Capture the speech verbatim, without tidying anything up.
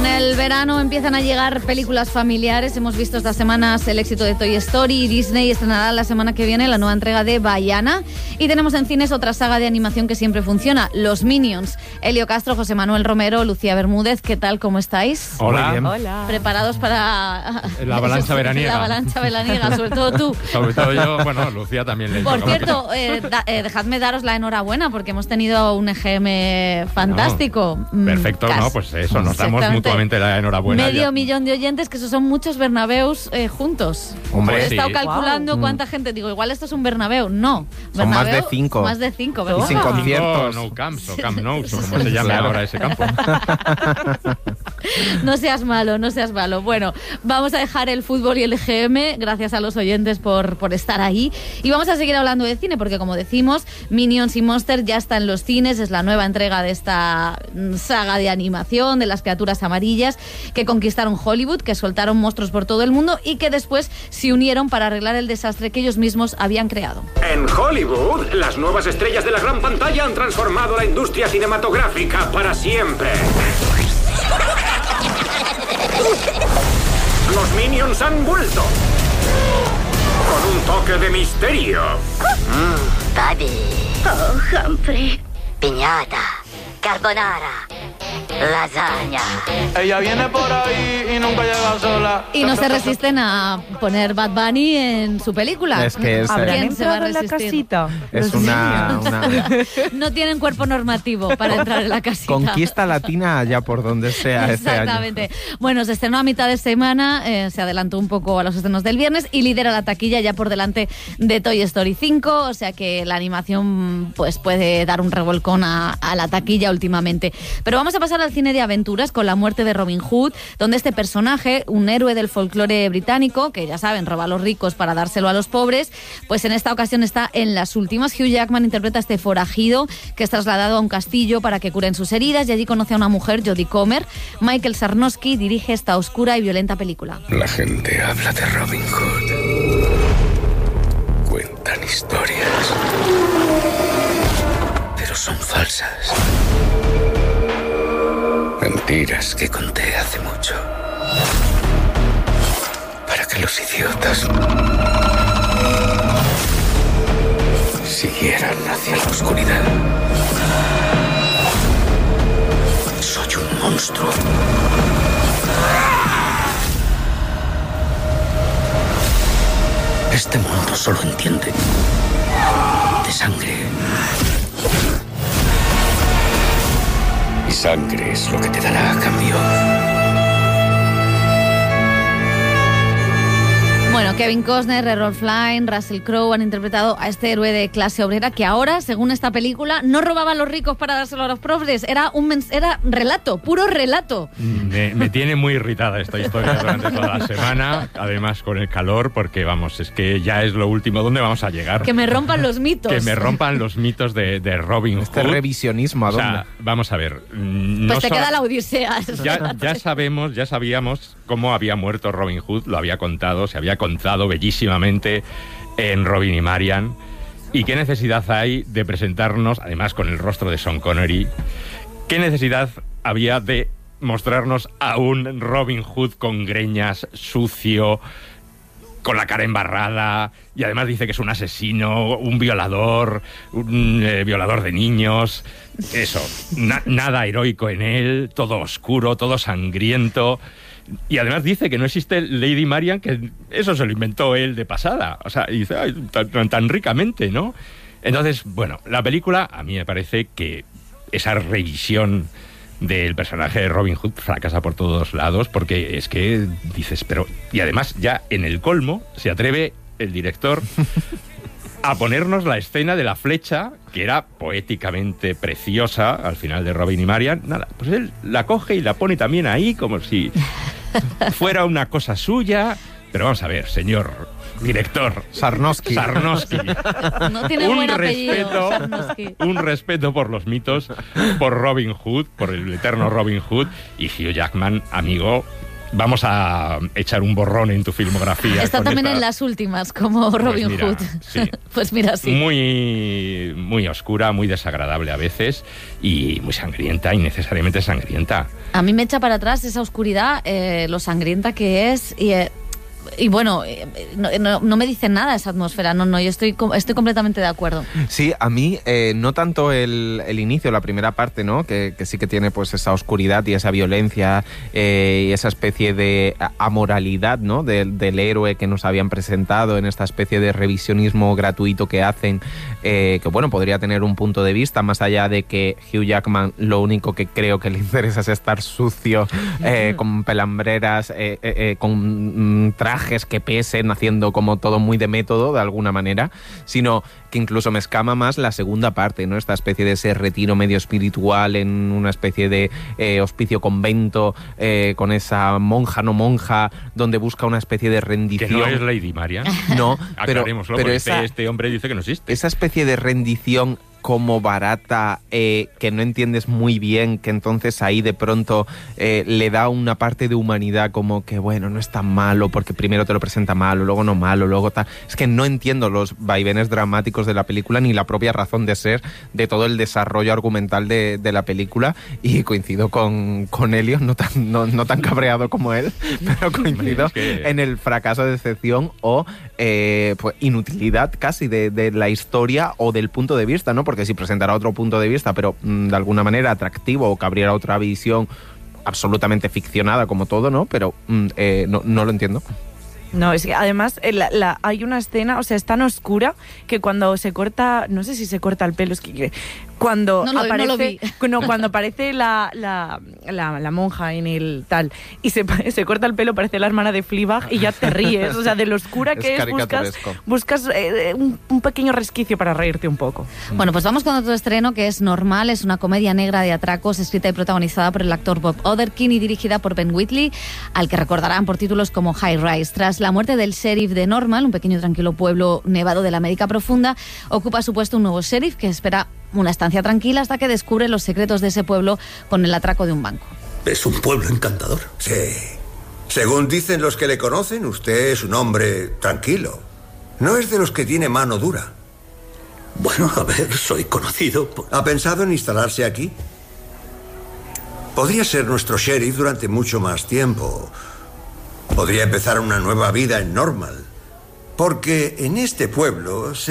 Con el verano empiezan a llegar películas familiares. Hemos visto estas semanas el éxito de Toy Story y Disney estrenará la semana que viene la nueva entrega de Vaiana. Y tenemos en cines otra saga de animación que siempre funciona, Los Minions. Elio Castro, José Manuel Romero, Lucía Bermúdez, ¿qué tal? ¿Cómo estáis? Hola. Hola. ¿Preparados para la avalancha veraniega? La avalancha veraniega, sobre todo tú. Sobre todo yo, bueno, Lucía también le Por cierto, eh, da, eh, dejadme daros la enhorabuena porque hemos tenido un E G M fantástico. No, perfecto, Cas- ¿no? Pues eso, nos damos mutuamente la enhorabuena. Medio ya. millón de oyentes, que esos son muchos Bernabeus eh, juntos. Hombre, He estado sí. calculando Wow. cuánta gente. Digo, igual esto es un Bernabéu. No. Son más Bernabéu, de cinco. Más de cinco, Y ¿verdad? sin conciertos. No Camps o Camp Nou, o como se llame Claro. ahora ese campo. No seas malo, no seas malo. Bueno, vamos a dejar el fútbol y el E G M, gracias a los oyentes por, por estar ahí. Y vamos a seguir hablando de cine, porque como decimos, Minions y Monster ya está en los cines. Es la nueva entrega de esta saga de animación de las criaturas amarillas que conquistaron Hollywood, que soltaron monstruos por todo el mundo y que después se unieron para arreglar el desastre que ellos mismos habían creado. En Hollywood, las nuevas estrellas de la gran pantalla han transformado la industria cinematográfica para siempre. Los Minions han vuelto. Con un toque de misterio. Mmm, Buddy. Oh, Humphrey. Piñata. Carbonara. Lasaña. Ella viene por ahí y nunca llega sola. Y no se resisten a poner Bad Bunny en su película. Es que es, ¿Habrán ¿Quién se va a entrado en la resistir? casita? es Los una, Minions. una No tienen cuerpo normativo para entrar en la casita. conquista latina allá por donde sea este año. Exactamente. Bueno, se estrenó a mitad de semana, eh, se adelantó un poco a los estrenos del viernes y lidera la taquilla ya por delante de Toy Story cinco, o sea que la animación pues puede dar un revolcón a, a la taquilla últimamente. Pero vamos a pasar al cine de aventuras con La muerte de Robin Hood, donde este personaje, un héroe del folclore británico, que ya saben, roba a los ricos para dárselo a los pobres, pues en esta ocasión está en las últimas. Hugh Jackman interpreta a este forajido que es trasladado a un castillo para que curen sus heridas y allí conoce a una mujer, Jodie Comer. Michael Sarnowski dirige esta oscura y violenta película. La gente habla de Robin Hood. Cuentan historias. Pero son falsas. Mentiras que conté hace mucho. Para que los idiotas siguieran hacia la oscuridad. Soy un monstruo. Este mundo solo entiende de sangre. Y sangre es lo que te dará a cambio. Bueno, Kevin Costner, Errol Flynn, Russell Crowe han interpretado a este héroe de clase obrera que ahora, según esta película, no robaba a los ricos para dárselo a los pobres. Era un mens- era relato, puro relato. Me, me tiene muy irritada esta historia durante toda la semana, además con el calor, porque vamos, es que ya es lo último. ¿Dónde vamos a llegar? Que me rompan los mitos. Que me rompan los mitos de, de Robin Hood. Este revisionismo, ¿a O dónde? sea, vamos a ver. mm, Pues no te so- queda la Odisea. Ya, ya sabemos, ya sabíamos cómo había muerto Robin Hood, lo había contado, se había contado bellísimamente en Robin y Marian. ¿Y qué necesidad hay de presentarnos, además con el rostro de Sean Connery, qué necesidad había de mostrarnos a un Robin Hood con greñas, sucio, con la cara embarrada, y además dice que es un asesino, un violador, un eh, violador de niños? Eso, na- nada heroico en él, todo oscuro, todo sangriento. Y además dice que no existe Lady Marian, que eso se lo inventó él de pasada. O sea, y dice, ay, tan, tan- tan ricamente, ¿no? Entonces, bueno, la película a mí me parece que esa revisión del personaje de Robin Hood fracasa por todos lados, porque es que dices, pero... Y además, ya en el colmo, se atreve el director a ponernos la escena de la flecha, que era poéticamente preciosa al final de Robin y Marian. Nada, pues él la coge y la pone también ahí, como si fuera una cosa suya. Pero vamos a ver, señor director Sarnowski. Sarnowski. No tiene un buen apellido, respeto, Sarnowski. un respeto por los mitos, por Robin Hood, por el eterno Robin Hood, y Hugh Jackman, amigo, vamos a echar un borrón en tu filmografía. Está también esta... en las últimas, como Robin pues mira, Hood. Sí. Pues mira, sí. Muy, muy oscura, muy desagradable a veces y muy sangrienta, innecesariamente sangrienta. A mí me echa para atrás esa oscuridad, eh, lo sangrienta que es y... Eh, Y bueno, no, no, no me dice nada esa atmósfera, no, no, yo estoy, estoy completamente de acuerdo. Sí, a mí eh, no tanto el, el inicio, la primera parte, ¿no? Que, que sí que tiene pues esa oscuridad y esa violencia eh, y esa especie de amoralidad, ¿no? De, del héroe que nos habían presentado en esta especie de revisionismo gratuito que hacen, eh, que bueno, podría tener un punto de vista, más allá de que Hugh Jackman lo único que creo que le interesa es estar sucio, eh, con pelambreras, eh, eh, eh, con mm, trajes que pesen, haciendo como todo muy de método de alguna manera, sino que incluso me escama más la segunda parte, ¿no? Esta especie de ese retiro medio espiritual en una especie de eh, hospicio convento, eh, con esa monja no monja, donde busca una especie de rendición. Que no es Lady Marian. No, pero, Aclarémoslo, pero porque esa, este hombre dice que no existe. Esa especie de rendición como barata, eh, que no entiendes muy bien, que entonces ahí de pronto eh, le da una parte de humanidad como que, bueno, no es tan malo, porque primero te lo presenta malo, luego no malo, luego tal... Es que no entiendo los vaivenes dramáticos de la película ni la propia razón de ser de todo el desarrollo argumental de, de la película, y coincido con, con Elio, no tan, no, no tan cabreado como él, pero coincido es que... en el fracaso, decepción o eh, pues inutilidad casi de, de la historia o del punto de vista, ¿no? Porque si presentara otro punto de vista, pero mmm, de alguna manera atractivo, o que abriera otra visión absolutamente ficcionada como todo, ¿no? Pero mmm, eh, no, no lo entiendo. No, es que además la, la, hay una escena, o sea, es tan oscura que cuando se corta, no sé si se corta el pelo, es que cuando no lo, aparece, no lo vi. No, cuando aparece la, la, la, la monja en el tal y se, se corta el pelo, parece la hermana de Fleabag y ya te ríes, o sea, de lo oscura que es, es buscas, buscas eh, un, un pequeño resquicio para reírte un poco. Bueno, pues vamos con otro estreno que es Normal, es una comedia negra de atracos escrita y protagonizada por el actor Bob Odenkirk y dirigida por Ben Wheatley, al que recordarán por títulos como High Rise. Tras la muerte del sheriff de Normal, un pequeño y tranquilo pueblo nevado de la América profunda, ocupa su puesto un nuevo sheriff que espera una estancia tranquila hasta que descubre los secretos de ese pueblo con el atraco de un banco. Es un pueblo encantador. Sí. Según dicen los que le conocen, usted es un hombre tranquilo. No es de los que tiene mano dura. Bueno, a ver, soy conocido por... ¿Ha pensado en instalarse aquí? Podría ser nuestro sheriff durante mucho más tiempo. Podría empezar una nueva vida en Normal. Porque en este pueblo se